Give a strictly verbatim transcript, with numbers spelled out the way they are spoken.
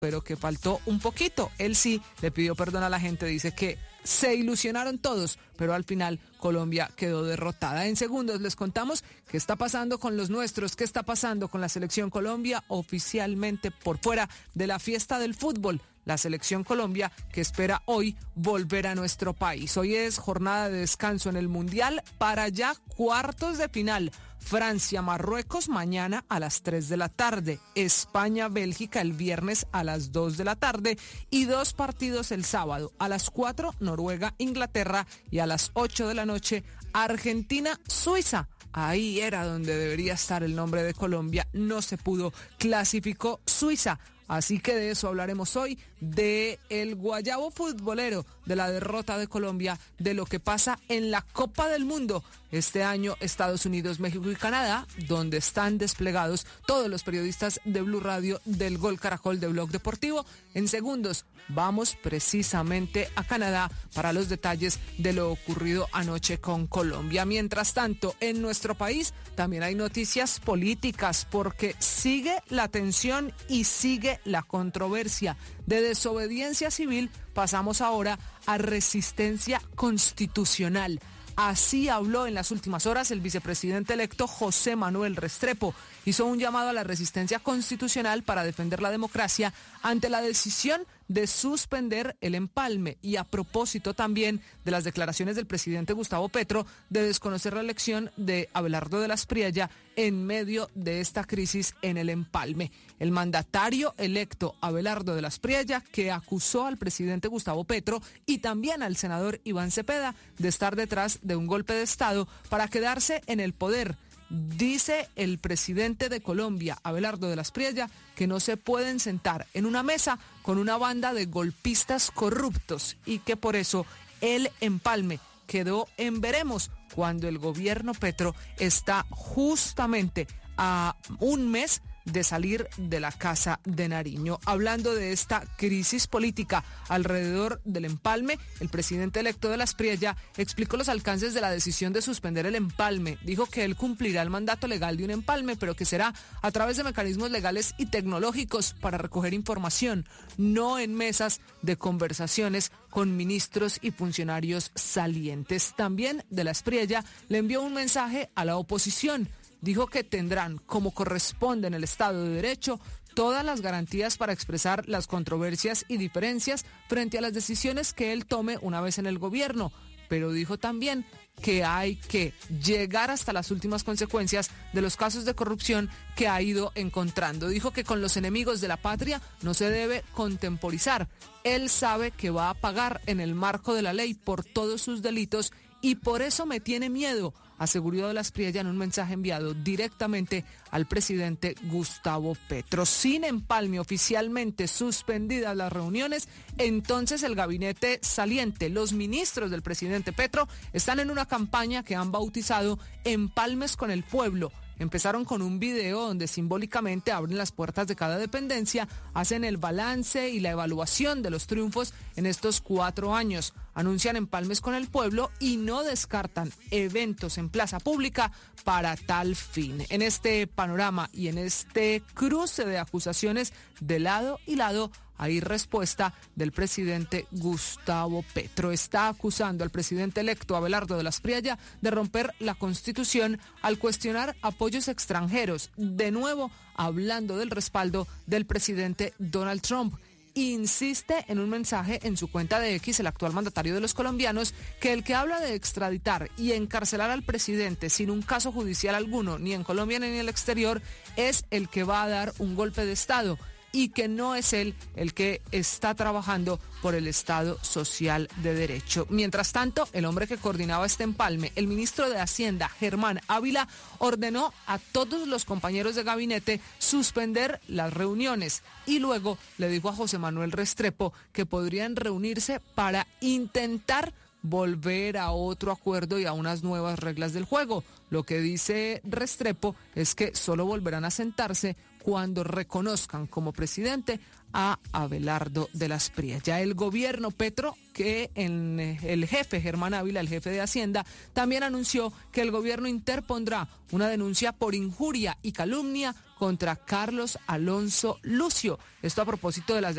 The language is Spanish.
pero que faltó un poquito. Él sí le pidió perdón a la gente, dice que se ilusionaron todos, pero al final Colombia quedó derrotada. En segundos les contamos qué está pasando con los nuestros, qué está pasando con la selección Colombia oficialmente por fuera de la fiesta del fútbol. La selección Colombia que espera hoy volver a nuestro país. Hoy es jornada de descanso en el Mundial para ya cuartos de final. Francia, Marruecos mañana a las tres de la tarde. España, Bélgica el viernes a las dos de la tarde. Y dos partidos el sábado. A las cuatro, Noruega, Inglaterra. Y a las ocho de la noche, Argentina, Suiza. Ahí era donde debería estar el nombre de Colombia. No se pudo. Clasificó Suiza. Así que de eso hablaremos hoy, de el guayabo futbolero, de la derrota de Colombia, de lo que pasa en la Copa del Mundo. Este año Estados Unidos, México y Canadá, donde están desplegados todos los periodistas de Blue Radio, del Gol Caracol, de Blog Deportivo. En segundos vamos precisamente a Canadá para los detalles de lo ocurrido anoche con Colombia. Mientras tanto, en nuestro país también hay noticias políticas porque sigue la tensión y sigue la controversia. De desobediencia civil pasamos ahora a resistencia constitucional. Así habló en las últimas horas el vicepresidente electo José Manuel Restrepo. Hizo un llamado a la resistencia constitucional para defender la democracia ante la decisión de suspender el empalme y a propósito también de las declaraciones del presidente Gustavo Petro de desconocer la elección de Abelardo de las Priella en medio de esta crisis en el empalme. El mandatario electo Abelardo de las Priella, que acusó al presidente Gustavo Petro y también al senador Iván Cepeda de estar detrás de un golpe de Estado para quedarse en el poder. Dice el presidente de Colombia, Abelardo de las Priella, que no se pueden sentar en una mesa con una banda de golpistas corruptos y que por eso el empalme quedó en veremos cuando el gobierno Petro está justamente a un mes de salir de la Casa de Nariño. Hablando de esta crisis política alrededor del empalme, el presidente electo de las Priella explicó los alcances de la decisión de suspender el empalme. Dijo que él cumplirá el mandato legal de un empalme, pero que será a través de mecanismos legales y tecnológicos para recoger información, no en mesas de conversaciones con ministros y funcionarios salientes. También de las Priella le envió un mensaje a la oposición. Dijo que tendrán, como corresponde en el Estado de Derecho, todas las garantías para expresar las controversias y diferencias frente a las decisiones que él tome una vez en el gobierno. Pero dijo también que hay que llegar hasta las últimas consecuencias de los casos de corrupción que ha ido encontrando. Dijo que con los enemigos de la patria no se debe contemporizar. Él sabe que va a pagar en el marco de la ley por todos sus delitos y por eso me tiene miedo, aseguró de las Priella en un mensaje enviado directamente al presidente Gustavo Petro. Sin empalme, oficialmente suspendidas las reuniones, entonces el gabinete saliente, los ministros del presidente Petro, están en una campaña que han bautizado Empalmes con el Pueblo. Empezaron con un video donde simbólicamente abren las puertas de cada dependencia, hacen el balance y la evaluación de los triunfos en estos cuatro años. Anuncian empalmes con el pueblo y no descartan eventos en plaza pública para tal fin. En este panorama y en este cruce de acusaciones de lado y lado, hay respuesta del presidente Gustavo Petro. Está acusando al presidente electo Abelardo de las Priella de romper la Constitución al cuestionar apoyos extranjeros. De nuevo, hablando del respaldo del presidente Donald Trump. Insiste en un mensaje en su cuenta de X, el actual mandatario de los colombianos, que el que habla de extraditar y encarcelar al presidente sin un caso judicial alguno, ni en Colombia ni en el exterior, es el que va a dar un golpe de Estado y que no es él el que está trabajando por el Estado Social de Derecho. Mientras tanto, el hombre que coordinaba este empalme, el ministro de Hacienda, Germán Ávila, ordenó a todos los compañeros de gabinete suspender las reuniones y luego le dijo a José Manuel Restrepo que podrían reunirse para intentar volver a otro acuerdo y a unas nuevas reglas del juego. Lo que dice Restrepo es que solo volverán a sentarse cuando reconozcan como presidente a Abelardo de las Priella. El gobierno Petro, que en el jefe Germán Ávila, el jefe de Hacienda, también anunció que el gobierno interpondrá una denuncia por injuria y calumnia contra Carlos Alonso Lucio. Esto a propósito de las